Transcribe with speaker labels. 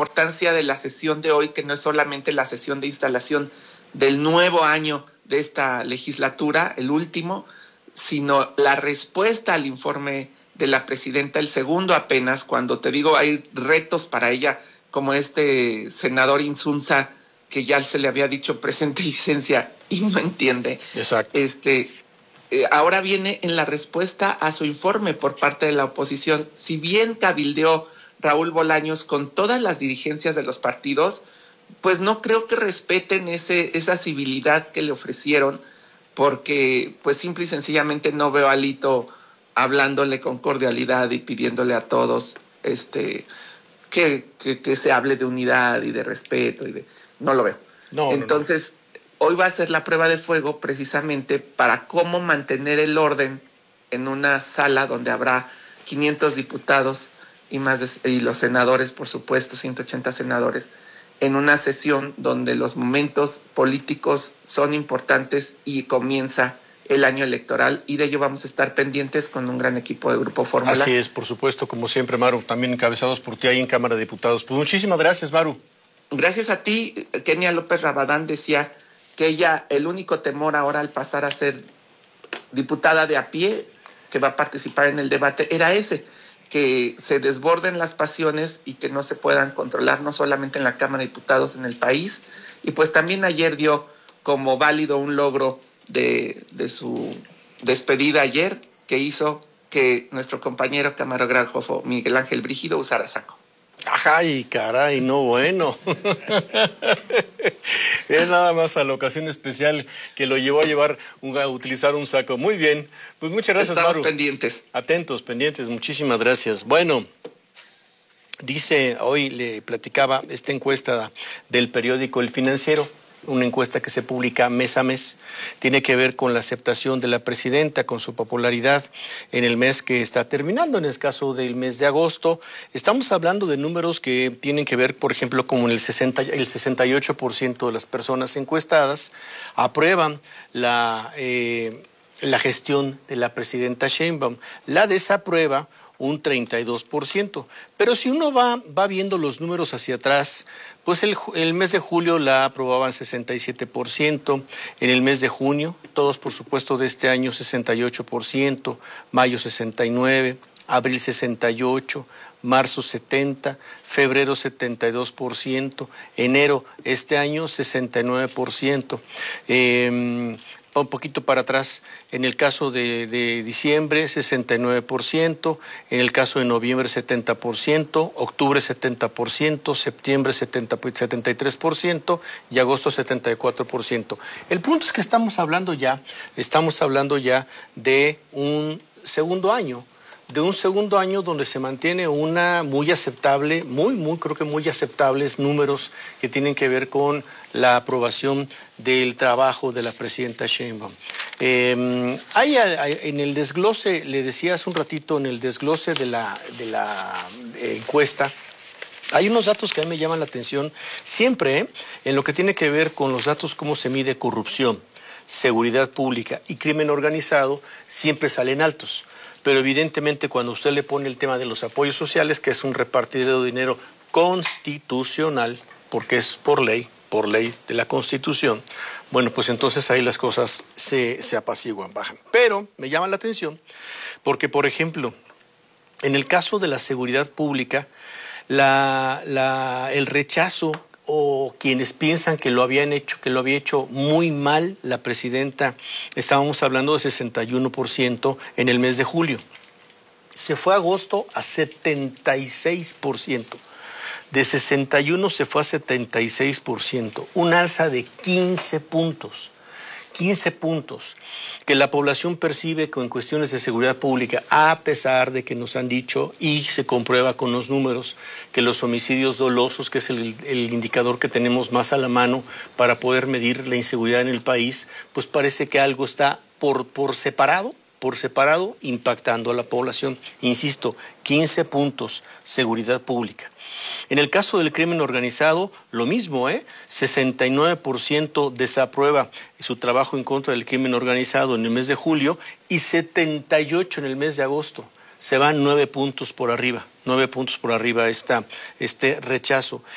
Speaker 1: importancia de la sesión de hoy, que no es solamente la sesión de instalación del nuevo año de esta legislatura, el último, sino la respuesta al informe de la presidenta, el segundo apenas, cuando te digo hay retos para ella, como este senador Insunza, que ya se le había dicho presente licencia y no entiende.
Speaker 2: Exacto.
Speaker 1: Ahora viene en la respuesta a su informe por parte de la oposición. Si bien cabildeó Raúl Bolaños con todas las dirigencias de los partidos, pues no creo que respeten esa civilidad que le ofrecieron, porque pues simple y sencillamente no veo a Alito hablándole con cordialidad y pidiéndole a todos que se hable de unidad y de respeto no lo veo. Entonces, hoy va a ser la prueba de fuego precisamente para cómo mantener el orden en una sala donde habrá 500 diputados y los senadores, por supuesto, 180 senadores, en una sesión donde los momentos políticos son importantes y comienza el año electoral, y de ello vamos a estar pendientes con un gran equipo de Grupo Fórmula.
Speaker 2: Así es, por supuesto, como siempre, Maru, también encabezados por ti ahí en Cámara de Diputados. Pues muchísimas gracias, Maru.
Speaker 1: Gracias a ti. Kenia López Rabadán decía que ella, el único temor ahora al pasar a ser diputada de a pie, que va a participar en el debate, era ese, que se desborden las pasiones y que no se puedan controlar, no solamente en la Cámara de Diputados, en el país. Y pues también ayer dio como válido un logro de su despedida ayer, que hizo que nuestro compañero camarógrafo Miguel Ángel Brígido usara saco.
Speaker 2: Ay, caray, no bueno. Es nada más a la ocasión especial que lo llevó a utilizar un saco. Muy bien, pues muchas gracias,
Speaker 1: Estamos
Speaker 2: Maru.
Speaker 1: pendientes.
Speaker 2: Atentos, pendientes, muchísimas gracias. Bueno, dice, hoy le platicaba esta encuesta del periódico El Financiero, una encuesta que se publica mes a mes, tiene que ver con la aceptación de la presidenta, con su popularidad en el mes que está terminando, en el caso del mes de agosto. Estamos hablando de números que tienen que ver, por ejemplo, como el 68% de las personas encuestadas aprueban la gestión de la presidenta Sheinbaum. La desaprueba un 32%. Pero si uno va viendo los números hacia atrás, pues el mes de julio la aprobaban 67%, en el mes de junio, todos por supuesto de este año 68%, mayo 69%, abril 68%, marzo 70%, febrero 72%, enero este año 69%. Un poquito para atrás, en el caso de diciembre, 69%, en el caso de noviembre, 70%, octubre, 70%, septiembre, 73% y agosto, 74%. El punto es que estamos hablando ya de un segundo año, donde se mantiene una muy aceptable, creo que muy aceptables números que tienen que ver con la aprobación del trabajo de la presidenta Sheinbaum. Hay en el desglose, le decía hace un ratito, en el desglose de la encuesta, hay unos datos que a mí me llaman la atención siempre, en lo que tiene que ver con los datos, cómo se mide corrupción, seguridad pública y crimen organizado, siempre salen altos. Pero evidentemente cuando usted le pone el tema de los apoyos sociales, que es un repartidero de dinero constitucional, porque es por ley de la Constitución, bueno, pues entonces ahí las cosas se apaciguan, bajan. Pero me llama la atención porque, por ejemplo, en el caso de la seguridad pública, el rechazo o quienes piensan que lo había hecho muy mal la presidenta, estábamos hablando de 61% en el mes de julio. Se fue a agosto a 76%. De 61 se fue a 76%. Un alza de 15 puntos. 15 puntos que la población percibe en cuestiones de seguridad pública, a pesar de que nos han dicho, y se comprueba con los números, que los homicidios dolosos, que es el indicador que tenemos más a la mano para poder medir la inseguridad en el país, pues parece que algo está por separado impactando a la población. Insisto, 15 puntos, seguridad pública. En el caso del crimen organizado, lo mismo, 69% desaprueba su trabajo en contra del crimen organizado en el mes de julio y 78% en el mes de agosto. Se van 9 puntos por arriba este rechazo.